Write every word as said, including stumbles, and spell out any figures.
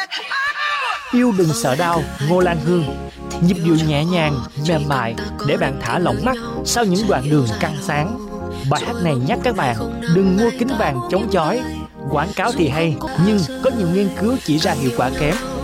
Yêu đừng sợ đau, Ngô Lan Hương. Nhịp điệu nhẹ nhàng, mềm mại để bạn thả lỏng mắt sau những đoạn đường căng sáng. Bài hát này nhắc các bạn đừng mua kính vàng chống chói. Quảng cáo thì hay, nhưng có nhiều nghiên cứu chỉ ra hiệu quả kém.